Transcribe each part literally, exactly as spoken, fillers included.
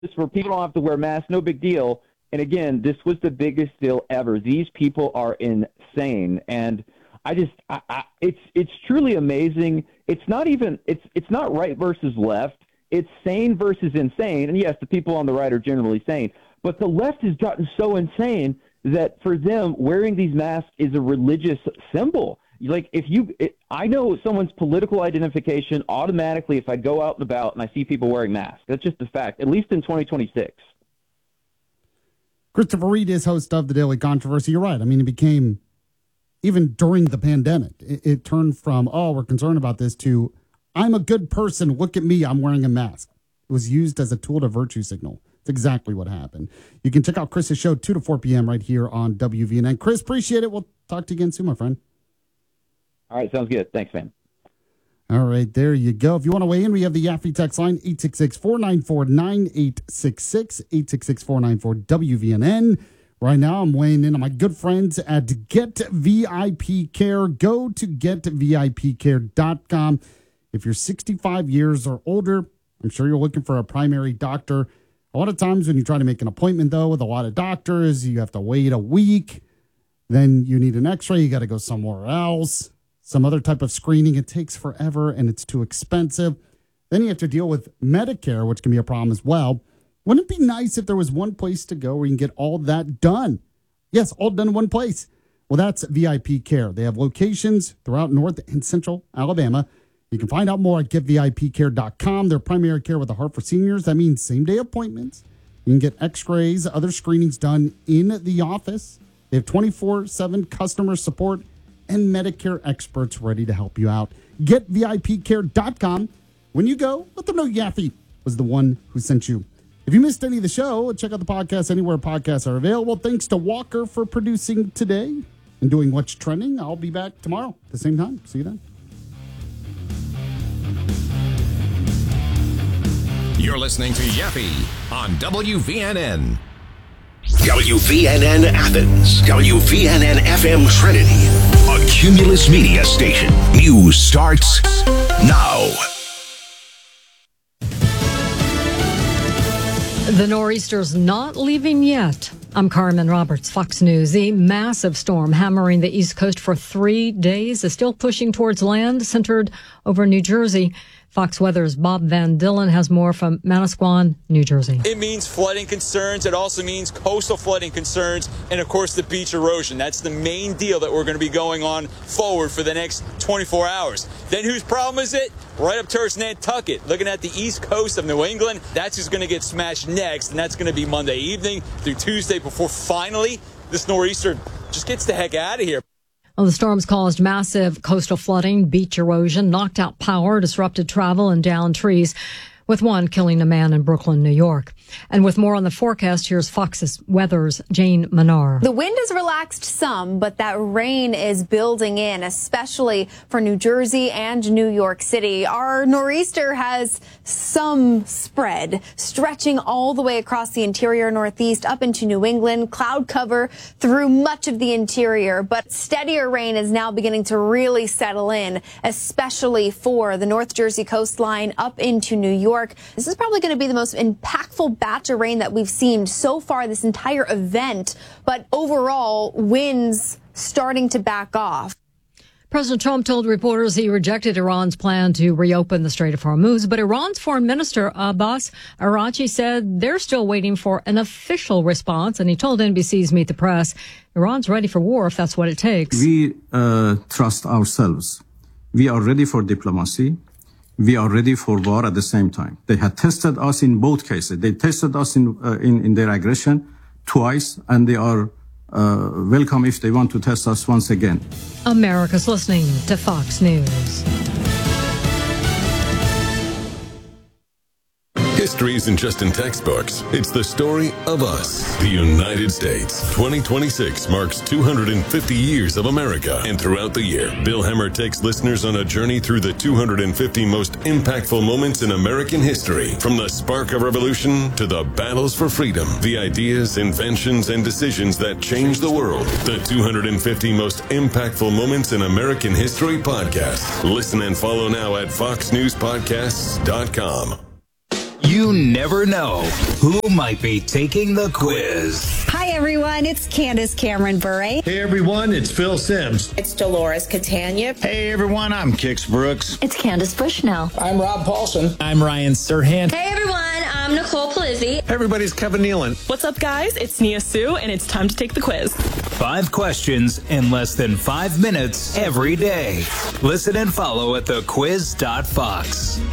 where people don't have to wear masks, no big deal. And again, this was the biggest deal ever. These people are insane, and I just, I, I, it's, it's truly amazing. It's not even, it's, it's not right versus left. It's sane versus insane. And yes, the people on the right are generally sane, but the left has gotten so insane that for them, wearing these masks is a religious symbol. Like if you, it, I know someone's political identification automatically if I go out and about and I see people wearing masks. That's just a fact, at least in twenty twenty-six. Christopher Reed is host of The Daily Controversy. You're right. I mean, it became, even during the pandemic, it, it turned from, oh, we're concerned about this, to, I'm a good person, look at me, I'm wearing a mask. It was used as a tool to virtue signal. It's exactly what happened. You can check out Chris's show two to four p.m. right here on W V N N. Chris, appreciate it. We'll talk to you again soon, my friend. All right, sounds good. Thanks, man. All right, there you go. If you want to weigh in, we have the Yaffe text line, eight six six, four nine four, nine eight six six, eight six six, four nine four, W V N N. Right now, I'm weighing in on my good friends at Get V I P Care. Go to get V I P care dot com. If you're sixty-five years or older, I'm sure you're looking for a primary doctor. A lot of times when you try to make an appointment, though, with a lot of doctors, you have to wait a week. Then you need an x-ray. You got to go somewhere else. Some other type of screening. It takes forever, and it's too expensive. Then you have to deal with Medicare, which can be a problem as well. Wouldn't it be nice if there was one place to go where you can get all that done? Yes, all done in one place. Well, that's V I P Care. They have locations throughout North and Central Alabama. You can find out more at get V I P care dot com. Their primary care with the heart for seniors. That means same-day appointments. You can get x-rays, other screenings done in the office. They have twenty-four seven customer support and Medicare experts ready to help you out. get V I P care dot com. When you go, let them know Yaffe was the one who sent you. If you missed any of the show, check out the podcast anywhere podcasts are available. Thanks to Walker for producing today and doing What's Trending. I'll be back tomorrow at the same time. See you then. You're listening to Yaffe on W V N N. W V N N Athens, W V N N F M Trinity, a Cumulus Media station. News starts now. The nor'easter's not leaving yet. I'm Carmen Roberts, Fox News. The massive storm hammering the East Coast for three days is still pushing towards land, centered over New Jersey. Fox Weather's Bob Van Dillen has more from Manasquan, New Jersey. It means flooding concerns. It also means coastal flooding concerns. And, of course, the beach erosion. That's the main deal that we're going to be going on forward for the next twenty-four hours. Then whose problem is it? Right up towards Nantucket, looking at the east coast of New England. That's who's going to get smashed next. And that's going to be Monday evening through Tuesday before finally this nor'easter just gets the heck out of here. Well, the storms caused massive coastal flooding, beach erosion, knocked out power, disrupted travel, and downed trees, with one killing a man in Brooklyn, New York. And with more on the forecast, here's Fox's Weather's Jane Manar. The wind has relaxed some, but that rain is building in, especially for New Jersey and New York City. Our nor'easter has some spread, stretching all the way across the interior northeast up into New England, cloud cover through much of the interior. But steadier rain is now beginning to really settle in, especially for the North Jersey coastline up into New York. This is probably going to be the most impactful batch of rain that we've seen so far this entire event, but overall winds starting to back off. President Trump told reporters he rejected Iran's plan to reopen the Strait of Hormuz, but Iran's Foreign Minister Abbas Araghchi said they're still waiting for an official response, and he told N B C's Meet the Press Iran's ready for war if that's what it takes. We uh, trust ourselves. We are ready for diplomacy. We are ready for war at the same time. They had tested us in both cases. They tested us in uh, in, in their aggression twice, and they are uh, welcome if they want to test us once again. America's listening to Fox News. History isn't just in textbooks. It's the story of us, the United States. twenty twenty-six marks two hundred fifty years of America. And throughout the year, Bill Hemmer takes listeners on a journey through the two hundred fifty most impactful moments in American history. From the spark of revolution to the battles for freedom, the ideas, inventions, and decisions that changed the world. The two hundred fifty most impactful moments in American history podcast. Listen and follow now at fox news podcasts dot com. You never know who might be taking the quiz. Hi, everyone. It's Candace Cameron Bure. Hey, everyone. It's Phil Sims. It's Dolores Catania. Hey, everyone. I'm Kix Brooks. It's Candace Bushnell. I'm Rob Paulson. I'm Ryan Serhan. Hey, everyone. I'm Nicole Polizzi. Hey, everybody. It's Kevin Nealon. What's up, guys? It's Nia Sue, and it's time to take the quiz. Five questions in less than five minutes every day. Listen and follow at the quiz dot fox.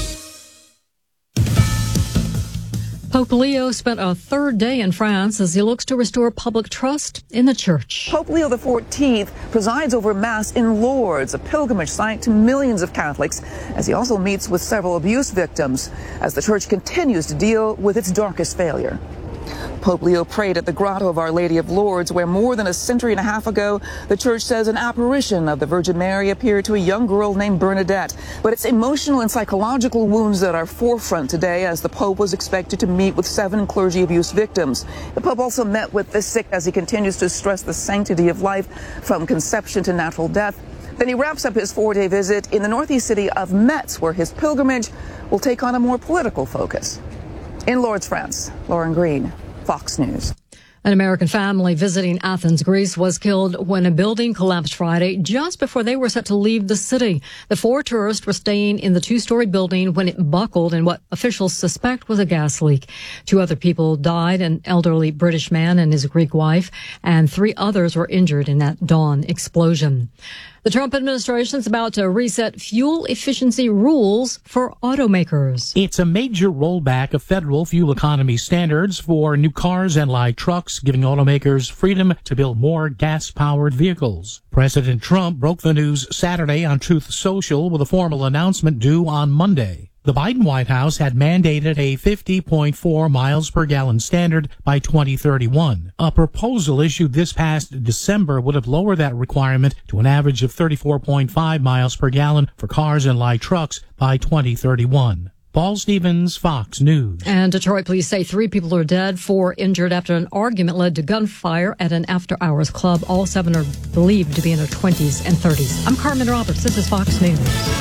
Pope Leo spent a third day in France as he looks to restore public trust in the church. Pope Leo the fourteenth presides over Mass in Lourdes, a pilgrimage site to millions of Catholics, as he also meets with several abuse victims as the church continues to deal with its darkest failure. Pope Leo prayed at the Grotto of Our Lady of Lourdes, where more than a century and a half ago, the church says an apparition of the Virgin Mary appeared to a young girl named Bernadette. But it's emotional and psychological wounds that are forefront today, as the Pope was expected to meet with seven clergy abuse victims. The Pope also met with the sick as he continues to stress the sanctity of life from conception to natural death. Then he wraps up his four-day visit in the northeast city of Metz, where his pilgrimage will take on a more political focus. In Lourdes, France, Lauren Green, Fox News. An American family visiting Athens, Greece, was killed when a building collapsed Friday just before they were set to leave the city. The four tourists were staying in the two-story building when it buckled in what officials suspect was a gas leak. Two other people died, an elderly British man and his Greek wife, and three others were injured in that dawn explosion. The Trump administration is about to reset fuel efficiency rules for automakers. It's a major rollback of federal fuel economy standards for new cars and light trucks, giving automakers freedom to build more gas-powered vehicles. President Trump broke the news Saturday on Truth Social with a formal announcement due on Monday. The Biden White House had mandated a fifty point four miles per gallon standard by twenty thirty-one. A proposal issued this past December would have lowered that requirement to an average of thirty-four point five miles per gallon for cars and light trucks by twenty thirty-one. Paul Stevens, Fox News. And Detroit police say three people are dead, four injured after an argument led to gunfire at an after-hours club. All seven are believed to be in their twenties and thirties. I'm Carmen Roberts. This is Fox News.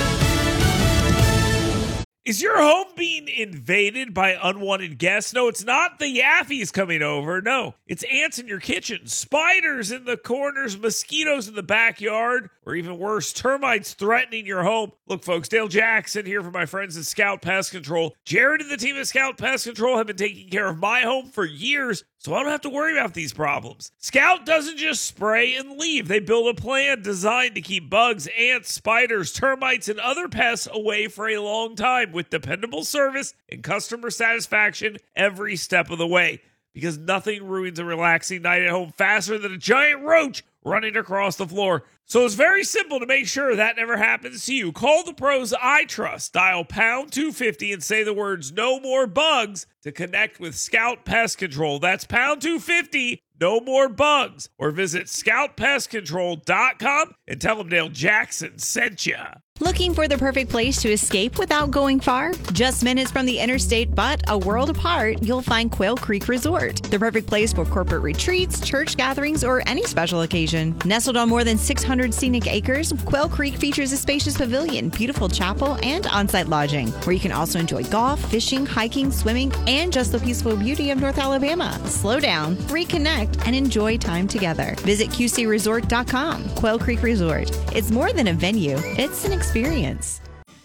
Is your home being invaded by unwanted guests? No, it's not the Yaffies coming over. No, it's ants in your kitchen, spiders in the corners, mosquitoes in the backyard, or even worse, termites threatening your home. Look, folks, Dale Jackson here for my friends at Scout Pest Control. Jared and the team at Scout Pest Control have been taking care of my home for years, so I don't have to worry about these problems. Scout doesn't just spray and leave. They build a plan designed to keep bugs, ants, spiders, termites, and other pests away for a long time with dependable service and customer satisfaction every step of the way. Because nothing ruins a relaxing night at home faster than a giant roach running across the floor. So it's very simple to make sure that never happens to you. Call the pros I trust. Dial pound two fifty and say the words "no more bugs" to connect with Scout Pest Control. That's pound two fifty, no more bugs. Or visit scout pest control dot com and tell them Dale Jackson sent you. Looking for the perfect place to escape without going far? Just minutes from the interstate, but a world apart, you'll find Quail Creek Resort. The perfect place for corporate retreats, church gatherings, or any special occasion. Nestled on more than six hundred scenic acres, Quail Creek features a spacious pavilion, beautiful chapel, and on-site lodging, where you can also enjoy golf, fishing, hiking, swimming, and just the peaceful beauty of North Alabama. Slow down, reconnect, and enjoy time together. Visit Q C resort dot com. Quail Creek Resort. It's more than a venue, it's an experience. Experience.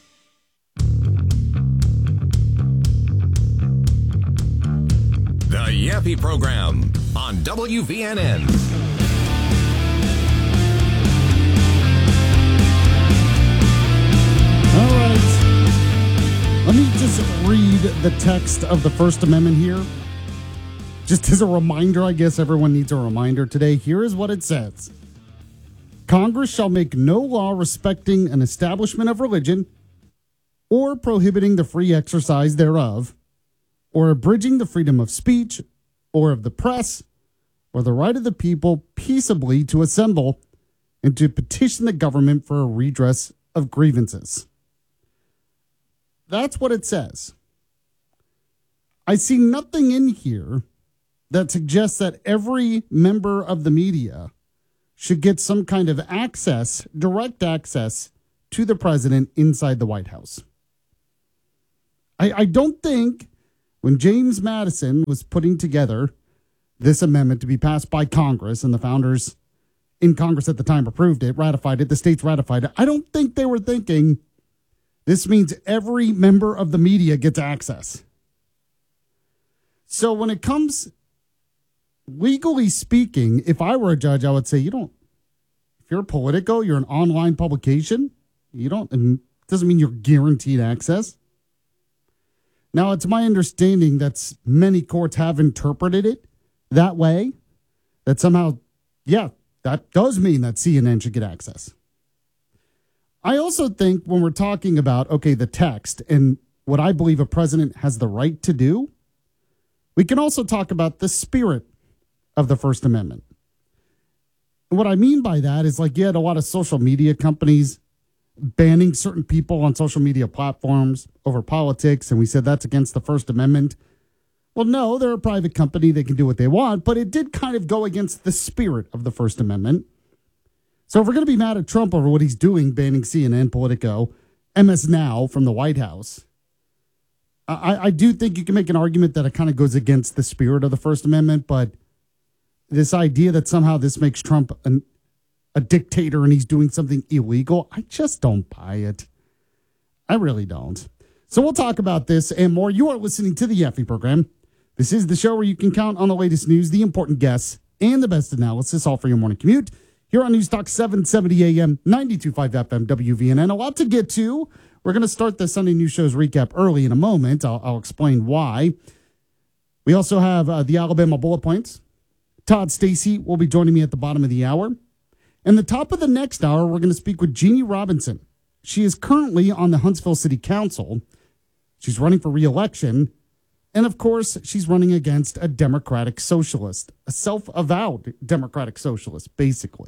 The Yappy Program on W V N N. All right. Let me just read the text of the First Amendment here. Just as a reminder, I guess everyone needs a reminder today. Here is what it says. Congress shall make no law respecting an establishment of religion or prohibiting the free exercise thereof, or abridging the freedom of speech or of the press, or the right of the people peaceably to assemble and to petition the government for a redress of grievances. That's what it says. I see nothing in here that suggests that every member of the media should get some kind of access, direct access to the president inside the White House. I, I don't think when James Madison was putting together this amendment to be passed by Congress, and the founders in Congress at the time approved it, ratified it, the states ratified it, I don't think they were thinking this means every member of the media gets access. So when it comes, legally speaking, if I were a judge, I would say, you don't, if you're a Politico, you're an online publication, you don't, it doesn't mean you're guaranteed access. Now, it's my understanding that many courts have interpreted it that way, that somehow, yeah, that does mean that C N N should get access. I also think when we're talking about, okay, the text and what I believe a president has the right to do, we can also talk about the spirit of the First Amendment. And what I mean by that is, like, you had a lot of social media companies banning certain people on social media platforms over politics, and we said that's against the First Amendment. Well, no, they're a private company. They can do what they want, but it did kind of go against the spirit of the First Amendment. So if we're going to be mad at Trump over what he's doing, banning C N N, Politico, M S Now from the White House, I, I do think you can make an argument that it kind of goes against the spirit of the First Amendment, but this idea that somehow this makes Trump an, a dictator and he's doing something illegal, I just don't buy it. I really don't. So we'll talk about this and more. You are listening to the Yaffe program. This is the show where you can count on the latest news, the important guests, and the best analysis, all for your morning commute. Here on News Talk seven seventy A M, ninety-two point five F M, W V N N. A lot to get to. We're going to start the Sunday News Show's recap early in a moment. I'll, I'll explain why. We also have uh, the Alabama Bullet Points. Todd Stacy will be joining me at the bottom of the hour. And the top of the next hour, we're going to speak with Jeannie Robinson. She is currently on the Huntsville City Council. She's running for re-election. And, of course, she's running against a Democratic socialist, a self-avowed Democratic socialist, basically.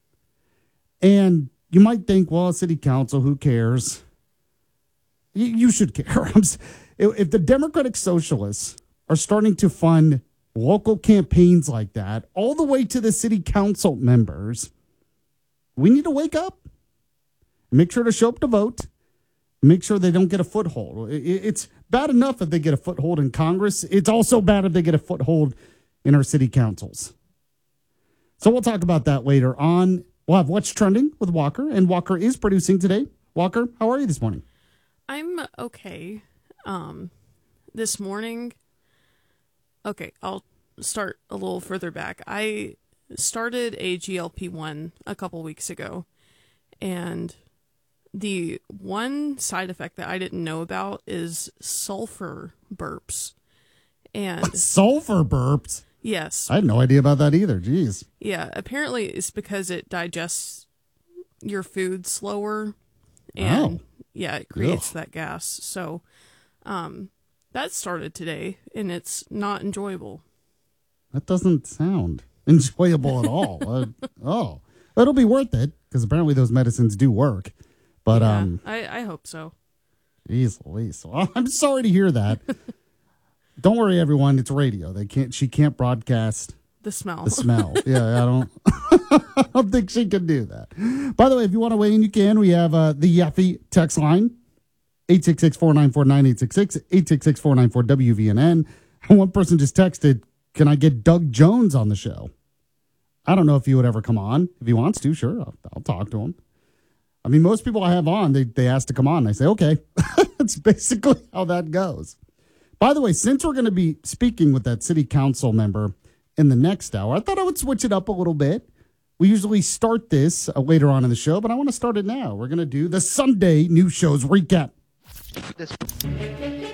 And you might think, well, city council, who cares? You, you should care. If the Democratic socialists are starting to fund local campaigns like that, all the way to the city council members, we need to wake up. Make sure to show up to vote. Make sure they don't get a foothold. It's bad enough if they get a foothold in Congress. It's also bad if they get a foothold in our city councils. So we'll talk about that later on. We'll have What's Trending with Walker, and Walker is producing today. Walker, how are you this morning? I'm okay. Um, this morning, okay, I'll start a little further back. I started a G L P one a couple weeks ago, and the one side effect that I didn't know about is sulfur burps. And sulfur burps? Yes. I had no idea about that either. Jeez. Yeah, apparently it's because it digests your food slower. And oh. yeah, it creates Ugh. that gas. So um, that started today, and it's not enjoyable. That doesn't sound enjoyable at all. uh, oh, it'll be worth it, because apparently those medicines do work. But yeah, um, I, I hope so. Jeez Louise. Well, I'm sorry to hear that. Don't worry, everyone. It's radio. They can't. She can't broadcast the smell. The smell. Yeah, I don't. I don't think she can do that. By the way, if you want to weigh in, you can. We have uh, the Yaffe text line, eight six six, four nine four, nine eight six six, eight six six, four nine four, W V N N. And one person just texted, "Can I get Doug Jones on the show?" I don't know if he would ever come on. If he wants to, sure, I'll, I'll talk to him. I mean, most people I have on, they, they ask to come on. I say, okay. That's basically how that goes. By the way, since we're going to be speaking with that city council member in the next hour, I thought I would switch it up a little bit. We usually start this uh, later on in the show, but I want to start it now. We're going to do the Sunday News Show's recap. This